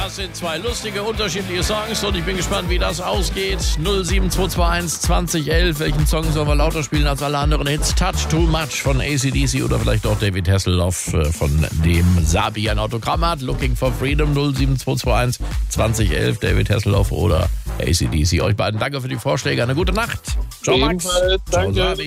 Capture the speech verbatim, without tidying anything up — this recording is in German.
Das sind zwei lustige, unterschiedliche Songs und ich bin gespannt, wie das ausgeht. null sieben zwei zwei eins zwanzig elf. Welchen Song sollen wir lauter spielen als alle anderen Hits? Touch Too Much von A C D C oder vielleicht auch David Hasselhoff von dem Sabi ein Autogramm hat. Looking for Freedom null sieben zwei zwei eins zwanzig elf. David Hasselhoff oder A C D C. Euch beiden danke für die Vorschläge. Eine gute Nacht. Ciao Max. Ebenfalls, danke. Ciao, Sabi.